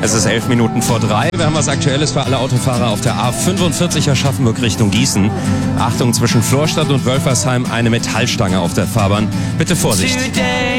Es ist 11 Minuten vor 3. Wir haben was Aktuelles für alle Autofahrer auf der A45 Aschaffenburg Richtung Gießen. Achtung, zwischen Florstadt und Wölfersheim eine Metallstange auf der Fahrbahn. Bitte Vorsicht.